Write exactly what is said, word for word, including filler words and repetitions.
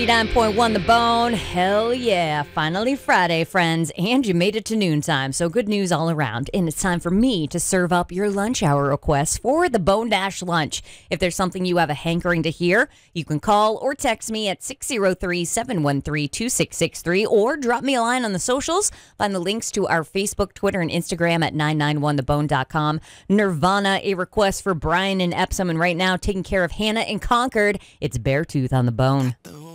nine point one The Bone. Hell yeah. Finally Friday, friends. And you made it to noontime. So good news all around. And it's time for me to serve up your lunch hour requests for the Bone Dash Lunch. If there's something you have a hankering to hear, you can call or text me at six oh three, seven one three, two six six three or drop me a line on the socials. Find the links to our Facebook, Twitter, and Instagram at nine nine one the bone dot com. Nirvana, a request for Brian in Epsom. And right now, taking care of Hannah in Concord, it's Beartooth on the Bone.